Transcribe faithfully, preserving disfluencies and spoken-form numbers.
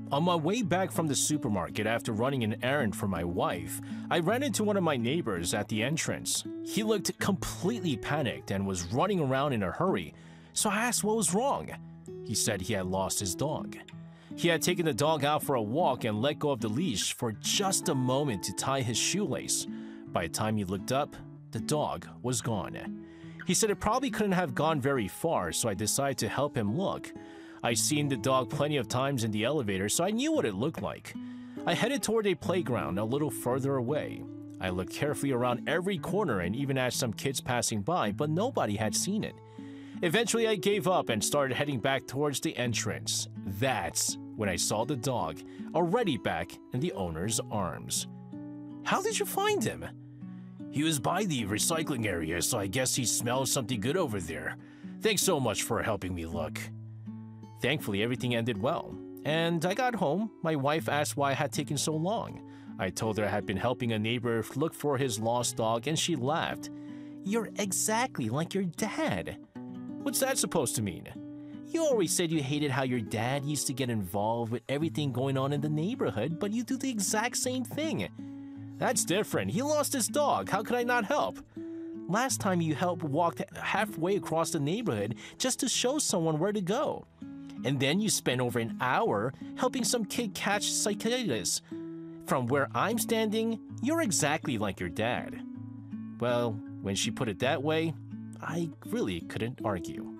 On my way back from the supermarket after running an errand for my wife, I ran into one of my neighbors at the entrance. He looked completely panicked and was running around in a hurry, so I asked what was wrong. He said he had lost his dog. He had taken the dog out for a walk and let go of the leash for just a moment to tie his shoelace. By the time he looked up, the dog was gone. He said it probably couldn't have gone very far, so I decided to help him look. I'd seen the dog plenty of times in the elevator, so I knew what it looked like. I headed toward a playground a little further away. I looked carefully around every corner and even asked some kids passing by, but nobody had seen it. Eventually, I gave up and started heading back towards the entrance. That's when I saw the dog, already back in the owner's arms. How did you find him? He was by the recycling area, so I guess he smelled something good over there. Thanks so much for helping me look. Thankfully, everything ended well. And I got home. My wife asked why I had taken so long. I told her I had been helping a neighbor look for his lost dog, and she laughed. You're exactly like your dad. What's that supposed to mean? You always said you hated how your dad used to get involved with everything going on in the neighborhood, but you do the exact same thing. That's different. He lost his dog. How could I not help? Last time you helped walked halfway across the neighborhood just to show someone where to go. And then you spent over an hour helping some kid catch cicadas. From where I'm standing, you're exactly like your dad. Well, when she put it that way, I really couldn't argue.